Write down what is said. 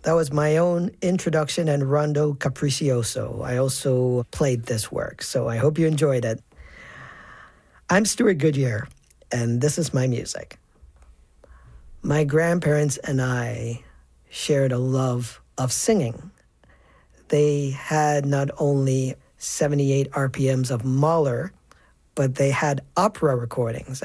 That was my own introduction and Rondo Capriccioso. I also played this work, so I hope you enjoyed it. I'm Stuart Goodyear, and this is my music. My grandparents and I shared a love of singing. They had not only 78 RPMs of Mahler, but they had opera recordings.